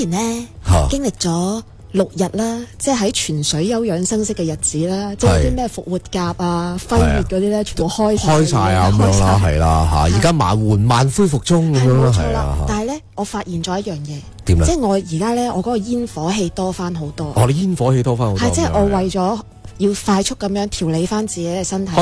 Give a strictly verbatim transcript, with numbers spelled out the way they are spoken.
然咧經歷咗六日啦，即係喺泉水休養生息嘅日子啦，即係啲咩復活甲啊、輝月嗰啲咧，全部開晒開晒啊咁樣啦，係啦嚇，而家慢緩慢恢復中咁樣啦，係啊。 但係咧，我發現咗一樣嘢， 點咧？ 即係我而家咧，我嗰個煙火氣多翻好多。 哦，你煙火氣多翻好多。 係，即係我為咗要快速咁樣調理翻自己嘅身體。